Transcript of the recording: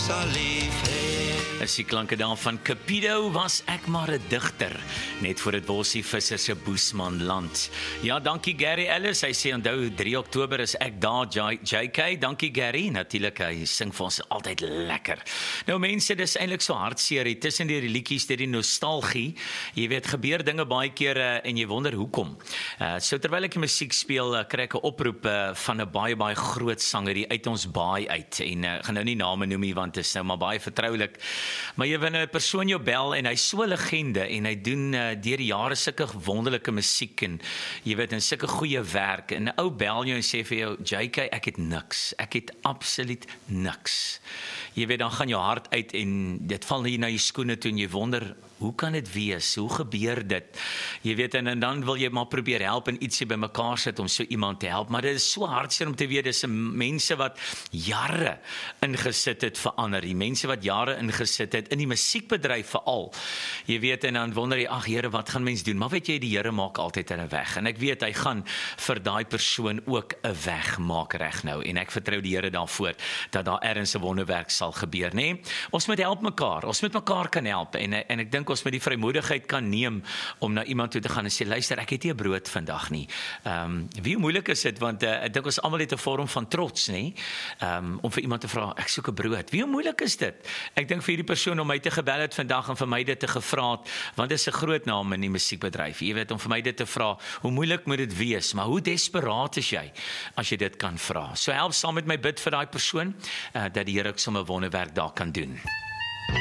sal lief hê. As die klanke dan van Cupido was ek maar 'n digter, net voor het Bossie Visser se Boesman land. Ja, dankie Gary Ellis, hy sê onthou 3 Oktober is ek daar, JK, dankie Gary, natuurlik hy sing vir ons altyd lekker. Nou mense, dis eintlik so hartseer, tussen die liedjies, die nostalgie, jy weet, gebeur dinge baie keer en jy wonder hoekom. So terwyl ek die musiek speel, kry ek 'n oproep van 'n baie groot sanger hier uit ons baai uit, en ek gaan nou nie name noem nie, want dit is nou maar baie vertroulik. Maar jy wil 'n persoon jou bel en hy's so 'n legende en hy doen deur die jare sulke wonderlike musiek en jy weet en sulke goeie werk en 'n ou bel jou en sê vir jou JK, ek het niks. Ek het absoluut niks. Jy weet dan gaan jou hart uit en dit val hier na jou skoene toe en jy wonder hoe kan dit wees? Hoe gebeur dit? Jy weet en dan wil jy maar probeer help en ietsie bymekaar sit om so iemand te help, maar dit is so hartseer om te weet dis mense wat jare ingesit het vir ander, die mense wat jare ingesit het in die musiekbedryf veral. Jy weet en dan wonder jy, ag Here, wat gaan mens doen? Maar weet jy, die Here maak altyd 'n weg en ek weet hy gaan vir daai persoon ook 'n weg maak reg nou en ek vertrou die Here daarvoor dat daar ergens 'n wonderwerk sal gebeur, nê? Ons moet help mekaar. Ons moet mekaar kan help en ek dink ons met die vrymoedigheid kan neem om na iemand toe te gaan en sê luister, ek het nie 'n brood vandag nie. Wie moeilik is dit want ek dink ons almal het 'n vorm van trots, nê? Om vir iemand te vra, ek soek 'n brood. Wie moeilik is dit? Ek dink vir hierdie persoon om my te gebel het vandag en vir my dit te gevra het, want dit is 'n groot naam in die musiekbedryf. Jy weet om vir my dit te vra, hoe moeilik moet dit wees, maar hoe desperaat is jy as jy dit kan vra? So help saam met my bid vir daai persoon dat die Here ook sommer 'n wonderwerk daar kan doen.